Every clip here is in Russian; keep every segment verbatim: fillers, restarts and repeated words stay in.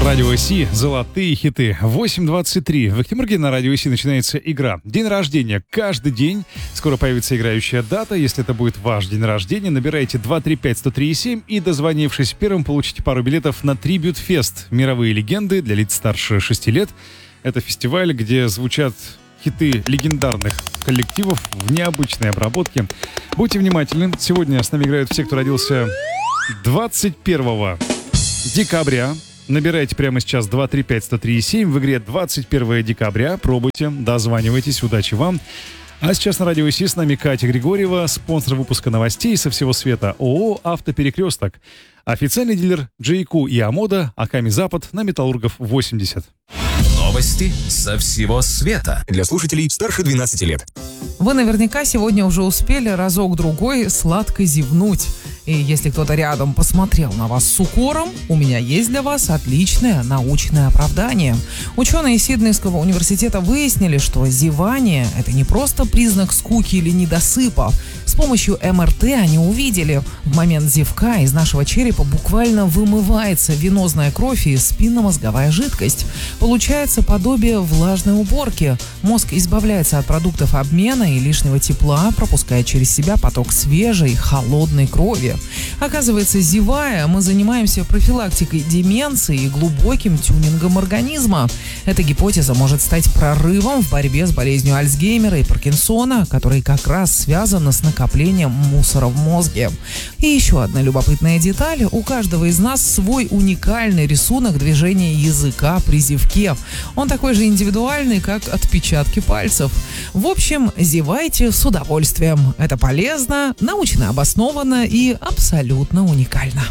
Радио СИ «Золотые хиты». восемь двадцать три. В Ахтемирге на Радио СИ начинается игра. День рождения. Каждый день. Скоро появится играющая дата. Если это будет ваш день рождения, набирайте два три пять сто три семь и, дозвонившись первым, получите пару билетов на Tribute Fest. Мировые легенды для лиц старше шести лет. Это фестиваль, где звучат хиты легендарных коллективов в необычной обработке. Будьте внимательны. Сегодня с нами играют все, кто родился двадцать первого декабря. Набирайте прямо сейчас два три пять сто три семь. В игре двадцать первого декабря. Пробуйте, дозванивайтесь. Удачи вам. А сейчас на Радио СИ с нами Катя Григорьева, спонсор выпуска новостей со всего света ООО «Автоперекресток». Официальный дилер джей ку и Амода, Аками Запад на Металлургов восемьдесят. Новости со всего света. Для слушателей старше двенадцати лет. Вы наверняка сегодня уже успели разок-другой сладко зевнуть. И если кто-то рядом посмотрел на вас с укором, у меня есть для вас отличное научное оправдание. Ученые Сиднейского университета выяснили, что зевание – это не просто признак скуки или недосыпа. С помощью эм эр тэ они увидели, в момент зевка из нашего черепа буквально вымывается венозная кровь и спинномозговая жидкость. Получается подобие влажной уборки. Мозг избавляется от продуктов обмена и лишнего тепла, пропуская через себя поток свежей, холодной крови. Оказывается, зевая, мы занимаемся профилактикой деменции и глубоким тюнингом организма. Эта гипотеза может стать прорывом в борьбе с болезнью Альцгеймера и Паркинсона, которые как раз связаны с накоплением мусора в мозге. И еще одна любопытная деталь. У каждого из нас свой уникальный рисунок движения языка при зевке. Он такой же индивидуальный, как отпечатки пальцев. В общем, зевайте с удовольствием. Это полезно, научно обоснованно и абсолютно уникально.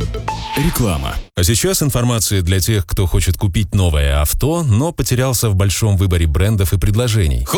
Реклама. А сейчас информация для тех, кто хочет купить новое авто, но потерялся в большом выборе брендов и предложений.